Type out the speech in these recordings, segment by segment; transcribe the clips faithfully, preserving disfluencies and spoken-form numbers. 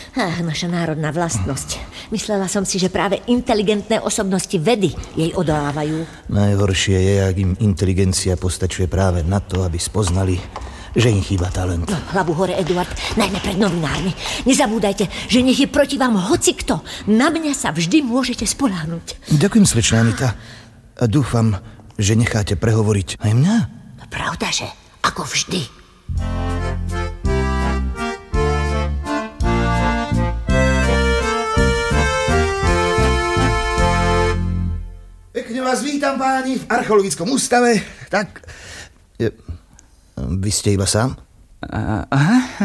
Ach, naša národná vlastnosť. Myslela som si, že práve inteligentné osobnosti vedy jej odolávajú. Najhoršie je, ak im inteligencia postačuje práve na to, aby spoznali, že im chýba talent. No, hlavu hore, Eduard, najmä pred novinármi. Nezabúdajte, že nech je proti vám hocikto. Na mňa sa vždy môžete spoľahnúť. Ďakujem, slečná Anita. A dúfam, že necháte prehovoriť aj mňa. Pravdaže, ako vždy. Pekne vás vítam, páni, v archeologickom ústave. Tak, je, vy ste iba sám? Aha,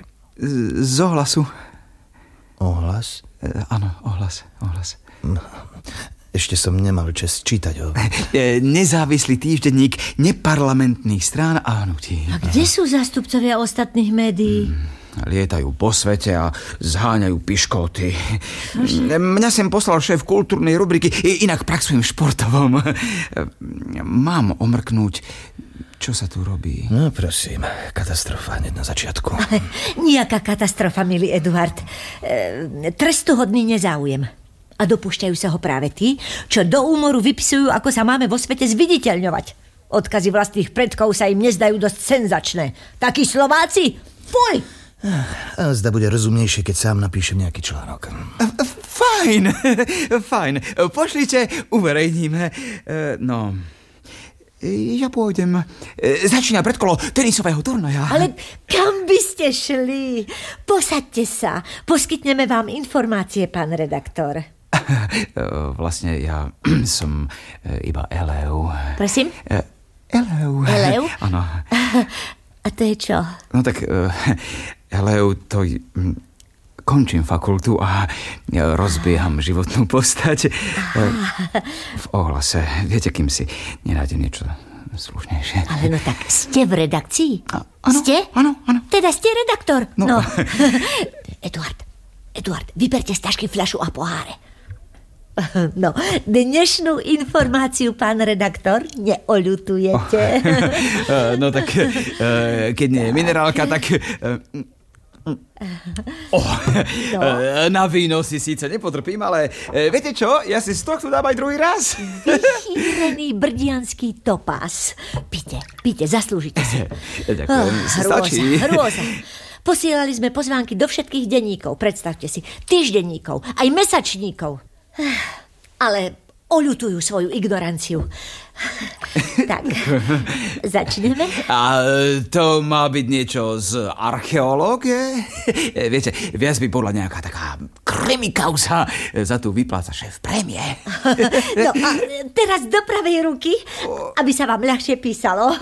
z ohlasu. Ohlas? Áno, ohlas, ohlas. Ešte som nemal čas čítať ho. Nezávislý týždenník neparlamentných strán a hnutí. A kde sú zástupcovia ostatných médií? Lietajú po svete a zháňajú piškoty. Mňa sem poslal šéf kultúrnej rubriky, inak pracujem v športovom. Mám omrknúť, čo sa tu robí. No prosím, katastrofa hneď na začiatku. Nijaká katastrofa, milý Eduard. E, trestuhodný nezáujem. A dopúšťajú sa ho práve tí, čo do úmoru vypisujú, ako sa máme vo svete zviditeľňovať. Odkazy vlastných predkov sa im nezdajú dosť senzačné. Takí Slováci? Fuj! A zda bude rozumnejšie, keď sám napíšem nejaký článok. Fajn, fajn. Pošlite, uverejníme. No, ja pôjdem. Začína predkolo tenisového turnaja. Ale kam by ste šli? Posaďte sa. Poskytneme vám informácie, pán redaktor. Vlastne ja som iba Eleu. Prosím? Eleu. Eleu? Áno. A to je čo? No tak... Eleu, to... Končím fakultu a rozbieham životnú postať. V ohlase. Viete, kým si nenájdem niečo slušnejšie. Ale no tak, ste v redakcii? A, áno, ste? Áno, áno. Teda ste redaktor? No. no. Eduard, Eduard, vyberte z tašky fľašu a poháre. No, dnešnú informáciu, pán redaktor, neoľutujete. No tak, keď nie je minerálka, tak... Oh, no. Na víno si síce nepotrpím, ale viete čo? Ja si z tohto dám aj druhý raz. Vychýrený brdianský topás. Pite, pite, zaslúžite si. Ďakujem, oh, si stačí. Hrôza, hrôza. Posielali sme pozvánky do všetkých denníkov, predstavte si, týždenníkov, aj mesačníkov. Ale oľutujú svoju ignoranciu. Tak, začneme? A to má byť niečo z archeológie? Viete, viac by podľa nejaká taká krimikauza za tú vypláca šéf prémie. No a teraz do pravej ruky, aby sa vám ľahšie písalo.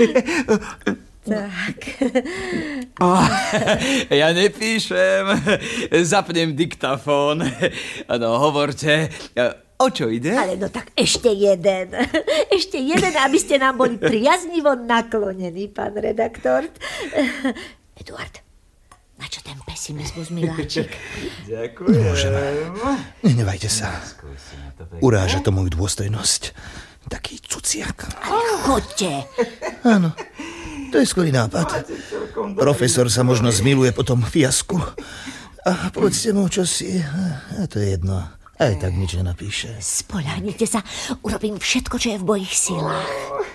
Tak. Oh, ja nepíšem. Zapnem diktafón. No, hovorte... O čo ide? Ale no tak ešte jeden. Ešte jeden, aby ste nám boli priaznivo naklonení, pán redaktor. Eduard, na čo ten pesimizmus, miláčik? Ďakujem. Môžeme. Nenevajte sa. Uráža to moju dôstojnosť. Taký cuciak. Ale chodte. Áno, to je skvelý nápad. Profesor sa možno zmiluje po tom fiasku. A povedzte mu čosi. A to je jedno. Aj tak nič nenapíše. Spoľahnite sa, urobím všetko, čo je v mojich silách.